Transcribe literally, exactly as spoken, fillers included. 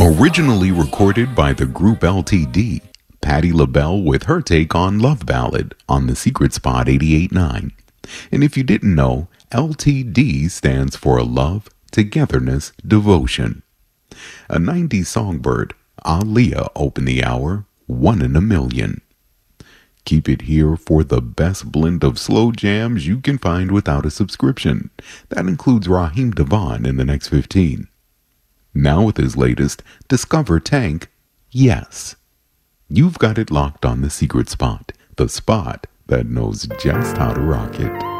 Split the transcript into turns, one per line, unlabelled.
Originally recorded by the group L T D, Patti LaBelle with her take on Love Ballad on The Secret Spot eighty-eight point nine. And if you didn't know, L T D stands for Love, Togetherness, Devotion. A nineties songbird, Aaliyah opened the hour, one in a million. Keep it here for the best blend of slow jams you can find without a subscription. That includes Raheem DeVaughn in the next fifteen. Now with his latest, Discover Tank, Yes. You've got it locked on The Secret Spot, the spot that knows just how to rock it.